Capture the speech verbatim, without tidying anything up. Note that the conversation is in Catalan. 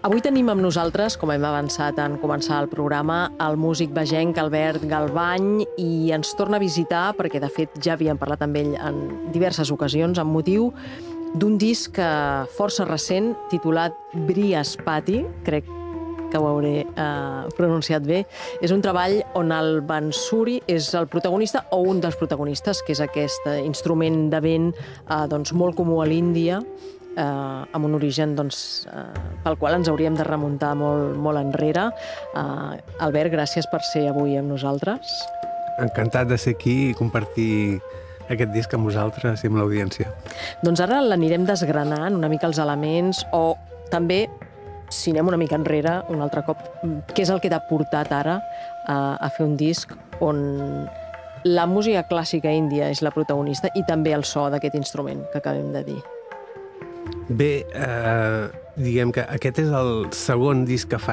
Avui tenim amb nosaltres, com hem avançat en començar el programa, el músic vegenc Albert Galvany, i ens torna a visitar, perquè de fet ja havíem parlat amb ell en diverses ocasions, amb motiu d'un disc força recent titulat Brias Pati, crec que ho hauré eh, pronunciat bé. És un treball on el bansuri és el protagonista o un dels protagonistes, que és aquest instrument de vent eh, doncs, molt comú a l'Índia, eh, amb un origen doncs, eh, pel qual ens hauríem de remuntar molt, molt enrere. Eh, Albert, gràcies per ser avui amb nosaltres. Encantat de ser aquí i compartir aquest disc amb vosaltres i amb l'audiència. Doncs ara l'anirem desgranant una mica els elements, o també, si anem una mica enrere, un altre cop, què és el que t'ha portat ara a, a fer un disc on la música clàssica índia és la protagonista i també el so d'aquest instrument que acabem de dir? Bé, eh, diguem que aquest és el segon disc que